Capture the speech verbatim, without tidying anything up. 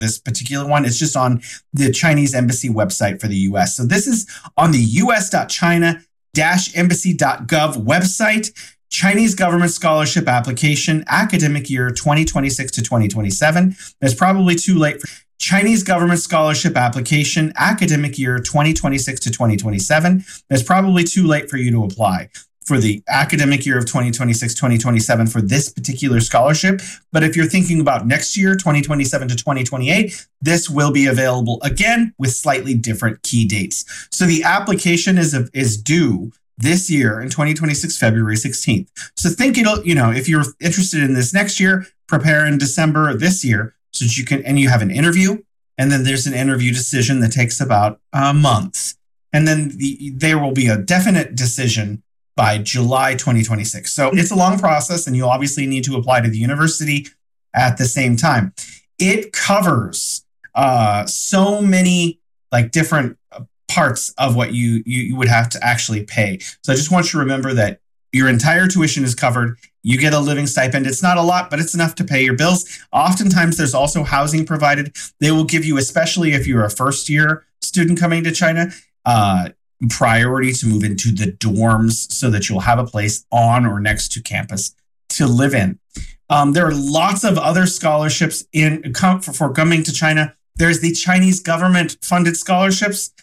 this particular one. It's just on the Chinese embassy website for the U S. So this is on the u s dot china dash embassy dot gov website. Chinese government scholarship application, academic year twenty twenty-six to twenty twenty-seven. It's probably too late for Chinese government scholarship application, academic year twenty twenty-six to twenty twenty-seven. It's probably too late for you to apply for the academic year of twenty twenty-six, twenty twenty-seven for this particular scholarship. But if you're thinking about next year, twenty twenty-seven to twenty twenty-eight, this will be available again with slightly different key dates. So the application is, is due this year in twenty twenty-six, February sixteenth. So think it'll, you know, if you're interested in this next year, prepare in December this year so that you can, and you have an interview, and then there's an interview decision that takes about a month. And then the, there will be a definite decision by July twenty twenty-six. So it's a long process, and you'll obviously need to apply to the university at the same time. It covers uh, so many like different parts of what you, you you would have to actually pay. So I just want you to remember that your entire tuition is covered. You get a living stipend. It's not a lot, but it's enough to pay your bills. Oftentimes, there's also housing provided. They will give you, especially if you're a first year student coming to China, uh, priority to move into the dorms so that you'll have a place on or next to campus to live in. Um, there are lots of other scholarships in for, for coming to China. There's the Chinese government funded scholarships.